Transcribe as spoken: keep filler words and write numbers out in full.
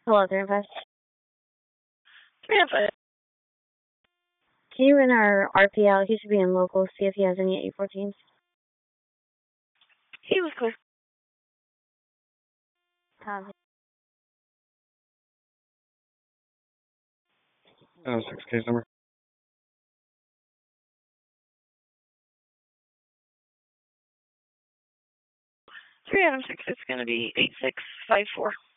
Hello, three and five. three and five. Can you run our R P out? He should be in local. See if he has any eight fourteens. He was clear. Um, Uh, six case number. three Adam six, it's going to be eight six five four.